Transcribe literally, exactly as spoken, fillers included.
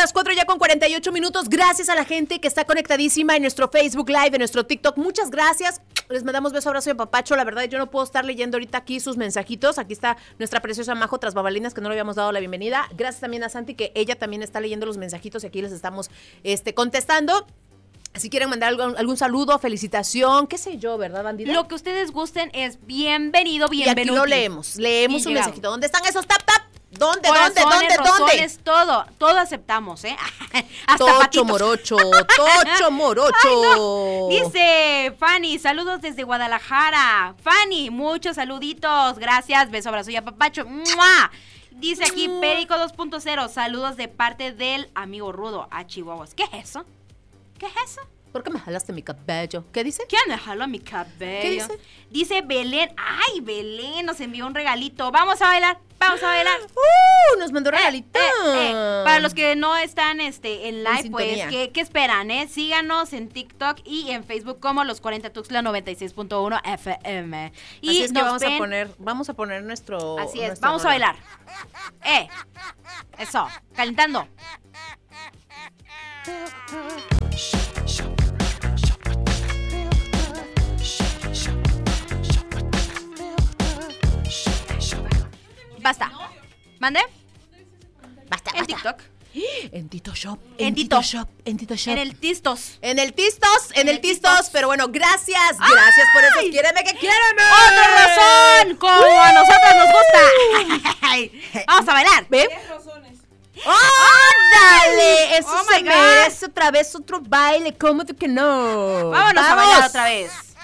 las cuatro ya con cuarenta y ocho minutos. Gracias a la gente que está conectadísima en nuestro Facebook Live, en nuestro TikTok. Muchas gracias. Les mandamos beso, abrazo y apapacho. La verdad, yo no puedo estar leyendo ahorita aquí sus mensajitos. Aquí está nuestra preciosa Majo tras babalinas, que no le habíamos dado la bienvenida. Gracias también a Santi, que ella también está leyendo los mensajitos y aquí les estamos este, contestando. Si quieren mandar algún, algún saludo, felicitación, qué sé yo, ¿verdad, bandida? Lo que ustedes gusten es bienvenido, bienvenido. Y aquí lo leemos, leemos Y un llegamos. mensajito. ¿Dónde están esos tap tap? ¿Dónde, Corazones, dónde, dónde, dónde? rosones, todo, todo aceptamos, ¿eh? Hasta Tocho patitos. morocho, tocho morocho. Ay, no. Dice Fanny, saludos desde Guadalajara. Fanny, muchos saluditos, gracias, beso, abrazo y apapacho. ¡Mua! Dice aquí Perico dos punto cero, saludos de parte del amigo Rudo a Chihuahuas. ¿Qué es eso? ¿Qué es eso? ¿Por qué me jalaste mi cabello? ¿Qué dice? ¿Quién me jaló mi cabello? ¿Qué dice? Dice Belén. Ay, Belén nos envió un regalito. Vamos a bailar, vamos a bailar. ¡Uh! Nos mandó regalito. Eh, eh, eh. Para los que no están este, en live, En pues, sintonía. ¿qué, ¿qué esperan? Eh? Síganos en TikTok y en Facebook como Los cuarenta Tuxtla noventa y seis punto uno F M. Y Así es que nos vamos ven- a poner, vamos a poner nuestro. Así es, nuestra vamos a rola. bailar. Eh, eso, calentando. Basta. ¿Mande? Basta, En basta. TikTok. En Tito Shop. En En Tito. Tito Shop. En Tito Shop. En el Tistos. En el Tistos, en, En el el Tistos, Tistos. pero bueno, gracias, gracias por eso. ¡Ay! Quiéreme que quiéreme. ¡Otra razón! ¡Como a nosotros nos gusta! Vamos a bailar. ¿Ve? ¡Ándale! Eso Oh se my God. merece otra vez otro baile. ¿Cómo de que no? Vámonos a ¡Vamos! bailar otra vez.